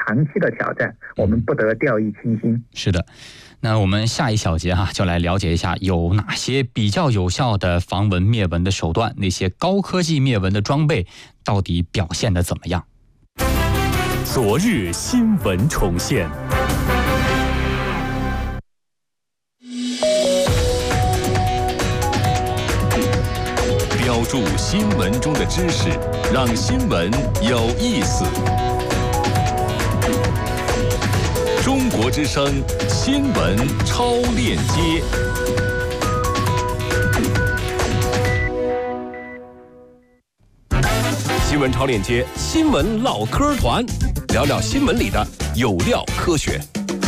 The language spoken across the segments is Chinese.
长期的挑战，我们不得掉以轻心。 是的，那我们下一小节就来了解一下有哪些比较有效的防蚊灭蚊的手段，那些高科技灭蚊的装备到底表现得怎么样。 昨日新闻重现。标注新闻中的知识，让新闻有意思。中国之声新闻超链接。新闻超链接，新闻唠嗑团，聊聊新闻里的有料科学。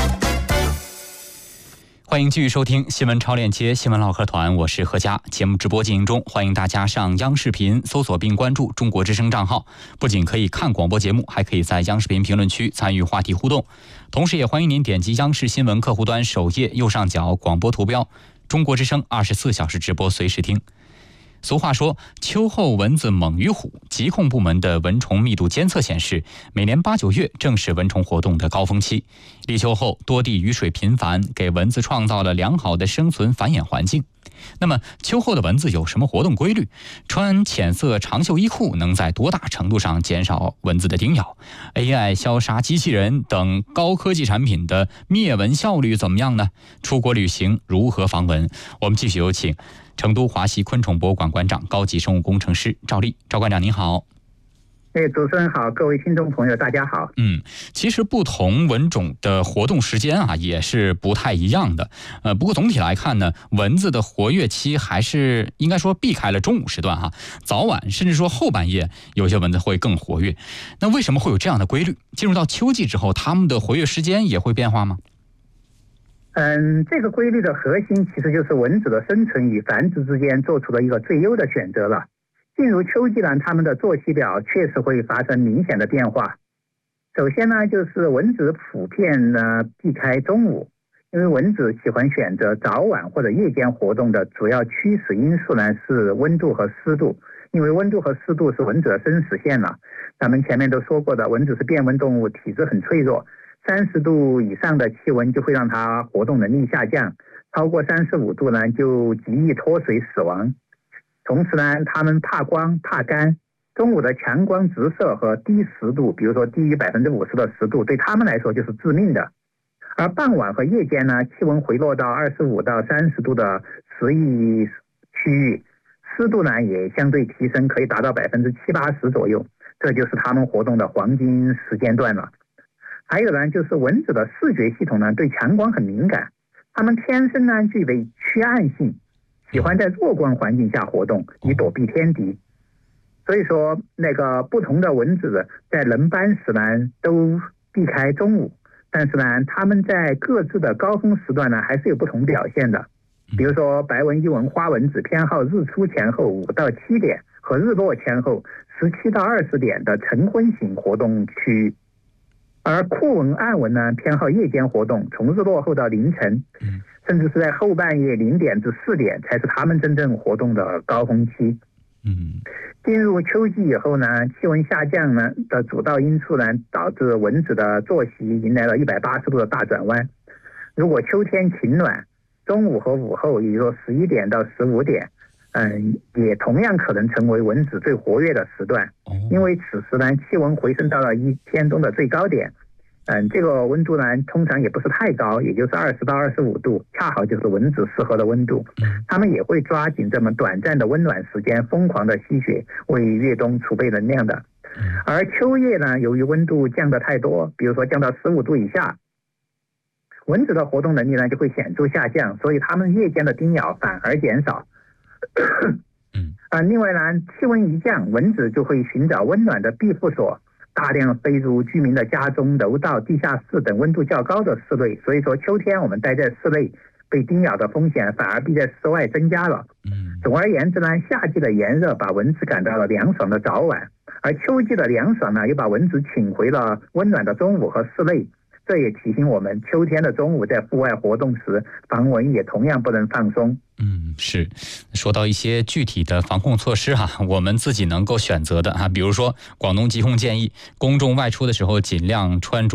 欢迎继续收听新闻超链接新闻唠嗑团，我是何佳。节目直播进行中，欢迎大家上央视频搜索并关注中国之声账号，不仅可以看广播节目，还可以在央视频评论区参与话题互动。同时也欢迎您点击央视新闻客户端首页右上角广播图标，中国之声24小时直播随时听。俗话说，秋后蚊子猛于虎。疾控部门的蚊虫密度监测显示，每年8、9月正是蚊虫活动的高峰期。立秋后，多地雨水频繁，给蚊子创造了良好的生存繁衍环境。那么，秋后的蚊子有什么活动规律？穿浅色长袖衣裤能在多大程度上减少蚊子的叮咬？ AI 消杀机器人等高科技产品的灭蚊效率怎么样呢？出国旅行如何防蚊？我们继续有请成都华西昆虫博物馆馆长、高级生物工程师赵丽。赵馆长您好。 主持人好，各位听众朋友大家好。 其实不同蚊种的活动时间也是不太一样的。不过总体来看呢，蚊子的活跃期还是应该说避开了中午时段早晚甚至说后半夜有些蚊子会更活跃。那为什么会有这样的规律？进入到秋季之后，它们的活跃时间也会变化吗？ 这个规律的核心其实就是蚊子的生存与繁殖之间做出了一个最优的选择了。进入秋季呢，它们的作息表确实会发生明显的变化。首先呢，就是蚊子普遍呢避开中午，因为蚊子喜欢选择早晚或者夜间活动的主要驱使因素呢是温度和湿度，因为温度和湿度是蚊子的生死线了。咱们前面都说过的，蚊子是变温动物，体质很脆弱，30度以上的气温就会让它活动能力下降，超过35度呢就极易脱水死亡。同时呢，它们怕光怕干，中午的强光直射和低湿度，比如说低于50%的湿度，对它们来说就是致命的。而傍晚和夜间呢，气温回落到25到30度的适宜区域，湿度呢也相对提升，可以达到70%、80%左右，这就是它们活动的黄金时间段了。还有呢，就是蚊子的视觉系统呢对强光很敏感，它们天生呢具备趋暗性，喜欢在弱光环境下活动，以躲避天敌。所以说，不同的蚊子在轮班时呢都避开中午，但是呢，它们在各自的高峰时段呢还是有不同表现的。比如说，白纹伊蚊花蚊子偏好日出前后5到7点和日落前后17到20点的晨昏型活动区域。而酷蚊暗蚊呢偏好夜间活动，从日落后到凌晨，甚至是在后半夜0点至4点才是它们真正活动的高峰期。进入秋季以后呢，气温下降呢的主要因素呢导致蚊子的作息迎来了180度的大转弯。如果秋天晴暖，中午和午后，也就是说11点到15点，也同样可能成为蚊子最活跃的时段，因为此时呢气温回升到了一天中的最高点。这个温度呢通常也不是太高，也就是20到25度，恰好就是蚊子适合的温度。它们也会抓紧这么短暂的温暖时间，疯狂的吸血，为越冬储备能量的。而秋夜呢，由于温度降得太多，比如说降到15度以下，蚊子的活动能力呢就会显著下降，所以它们夜间的叮咬反而减少。另外呢，气温一降，蚊子就会寻找温暖的庇护所，大量飞入居民的家中、楼道、地下室等温度较高的室内。所以说，秋天我们待在室内，被叮咬的风险反而比在室外增加了。总而言之呢，夏季的炎热把蚊子赶到了凉爽的早晚，而秋季的凉爽呢，又把蚊子请回了温暖的中午和室内。这也提醒我们，秋天的中午在户外活动时，防蚊也同样不能放松。 是。说到一些具体的防控措施我们自己能够选择的比如说广东疾控建议，公众外出的时候尽量穿着